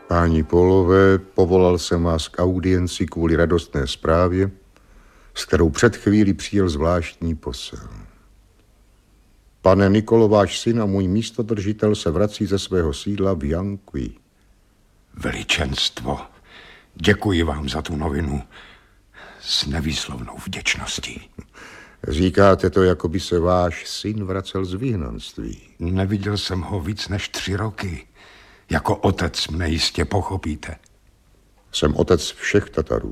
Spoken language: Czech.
Páni Polové, povolal jsem vás k audienci kvůli radostné zprávě, s kterou před chvílí přijel zvláštní posel. Pane Nikolo, váš syn a můj místodržitel se vrací ze svého sídla v Yanqui. Veličenstvo, děkuji vám za tu novinu s nevýslovnou vděčností. Říkáte to, jako by se váš syn vracel z vyhnanství. Neviděl jsem ho víc než 3 roky. Jako otec mne jistě pochopíte. Jsem otec všech Tatarů.